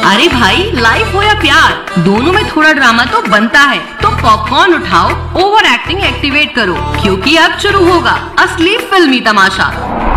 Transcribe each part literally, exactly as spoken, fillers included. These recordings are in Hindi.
अरे भाई, लाइफ हो या प्यार, दोनों में थोड़ा ड्रामा तो बनता है। तो पॉपकॉर्न उठाओ, ओवर एक्टिंग एक्टिवेट करो, क्योंकि अब शुरू होगा असली फिल्मी तमाशा।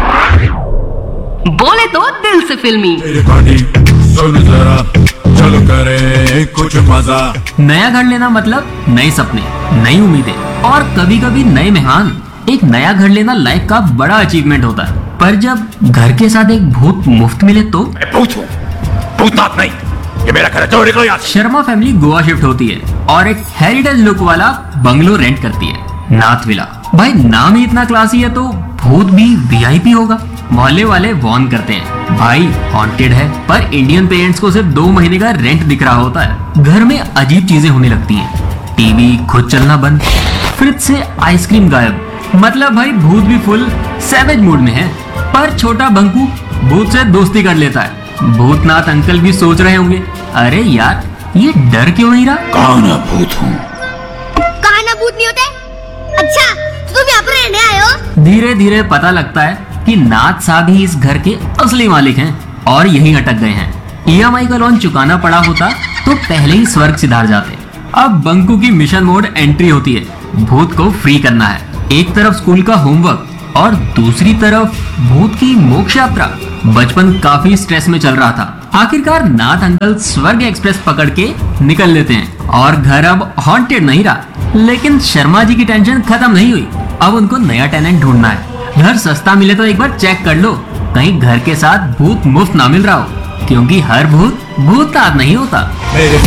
बोले तो दिल से फिल्मी। सुन जरा, चलो करे कुछ मजा। नया घर लेना मतलब नए सपने, नई उम्मीदें और कभी कभी नए मेहमान। एक नया घर लेना लाइफ का बड़ा अचीवमेंट होता है, पर जब घर के साथ एक भूत मुफ्त मिले तो मैं भूत हूँ, भूतनाथ नहीं, ये मेरा घर है, चलो निकलो यहाँ से। शर्मा फैमिली गोवा शिफ्ट होती है और एक हेरिटेज लुक वाला बंगलो रेंट करती है, नाथ विला। भाई नाम ही इतना क्लासी है तो भूत भी वीआईपी होगा। मोहल्ले वाले वार्न करते हैं, भाई हॉन्टेड है, पर इंडियन पेरेंट्स को सिर्फ दो महीने का रेंट दिख रहा होता है। घर में अजीब चीजें होने लगती हैं, टीवी खुद चलना बंद, फ्रिज से आइसक्रीम गायब। मतलब भाई भूत भी फुल सैवेज मूड में है। पर छोटा बंकू भूत से दोस्ती कर लेता है। भूतनाथ अंकल भी सोच रहे होंगे, अरे यार ये डर क्यों नहीं रहा। कहाँ ना भूत हूँ। कहाँ ना भूत नहीं होते। अच्छा तो तुम यहाँ पर रहने आए हो। धीरे धीरे पता लगता है कि नाथ साहब ही इस घर के असली मालिक हैं और यहीं अटक गए हैं। ईएमआई का लोन चुकाना पड़ा होता तो पहले ही स्वर्ग सिधार जाते। अब बंकू की मिशन मोड एंट्री होती है, भूत को फ्री करना है। एक तरफ स्कूल का होमवर्क और दूसरी तरफ भूत की मोक्ष यात्रा। बचपन काफी स्ट्रेस में चल रहा था। आखिरकार नाथ अंकल स्वर्ग एक्सप्रेस पकड़ के निकल लेते हैं और घर अब हॉन्टेड नहीं रहा। लेकिन शर्मा जी की टेंशन खत्म नहीं हुई, अब उनको नया टेनेंट ढूंढना है। घर सस्ता मिले तो एक बार चेक कर लो, कहीं घर के साथ भूत मुफ्त ना मिल रहा हो, क्योंकि हर भूत भूतनाथ नहीं होता। मेरे